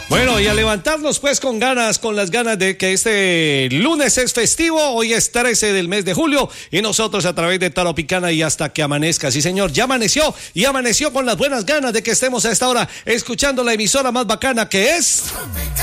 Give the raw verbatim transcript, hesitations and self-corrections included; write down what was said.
Bueno, y a levantarnos pues con ganas, con las ganas de que este lunes es festivo. Hoy es trece del mes de julio y nosotros a través de Taropicana y hasta que amanezca. Sí, señor, ya amaneció y amaneció con las buenas ganas de que estemos a esta hora escuchando la emisora más bacana que es...